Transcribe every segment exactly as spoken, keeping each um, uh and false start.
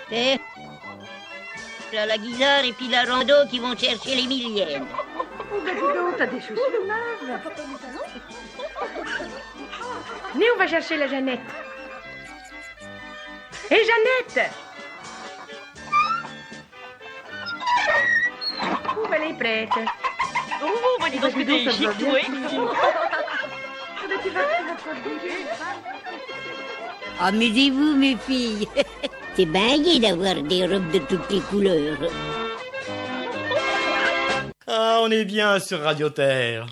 Et là, la Guisard et puis la Rando qui vont chercher les millièmes. Oh, ben dis donc, t'as des chaussures neuves. Venez, on va chercher la Jeannette. Hé, Jeannette! Oh, ben, elle est prête. Oh, bah dis donc que t'es chic, oui. Amusez-vous, mes filles. C'est bien gai d'avoir des robes de toutes les couleurs. Ah, on est bien sur Radio Terre.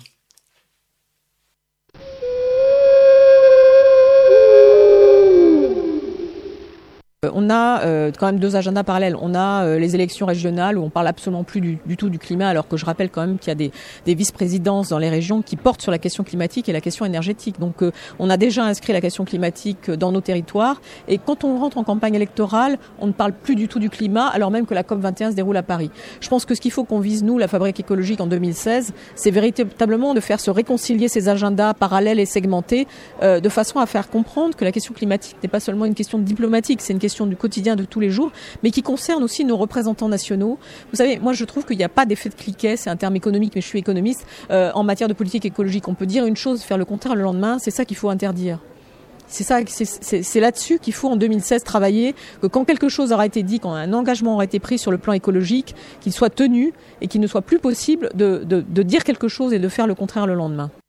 On a euh, quand même deux agendas parallèles. On a euh, les élections régionales où on parle absolument plus du, du tout du climat, alors que je rappelle quand même qu'il y a des, des vice-présidences dans les régions qui portent sur la question climatique et la question énergétique. Donc euh, on a déjà inscrit la question climatique dans nos territoires. Et quand on rentre en campagne électorale, on ne parle plus du tout du climat, alors même que la COP vingt et un se déroule à Paris. Je pense que ce qu'il faut qu'on vise, nous, la Fabrique écologique en deux mille seize, c'est véritablement de faire se réconcilier ces agendas parallèles et segmentés, euh, de façon à faire comprendre que la question climatique n'est pas seulement une question diplomatique, c'est une question du quotidien de tous les jours, mais qui concerne aussi nos représentants nationaux. Vous savez, moi je trouve qu'il n'y a pas d'effet de cliquet, c'est un terme économique, mais je suis économiste, euh, en matière de politique écologique. On peut dire une chose, faire le contraire le lendemain, c'est ça qu'il faut interdire. C'est ça, c'est, c'est, c'est là-dessus qu'il faut en deux mille seize travailler, que quand quelque chose aura été dit, quand un engagement aura été pris sur le plan écologique, qu'il soit tenu et qu'il ne soit plus possible de, de, de dire quelque chose et de faire le contraire le lendemain.